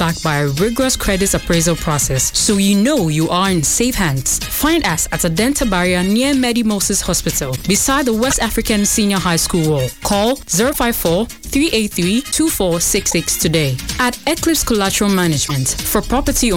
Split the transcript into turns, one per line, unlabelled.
backed by a rigorous credit appraisal process, so you know you are in safe hands. Find us at Adenta Barrier near Medi Moses Hospital, beside the West African Senior High School wall. Call 054-383-2466 today. At Eclipse Collateral Management, for property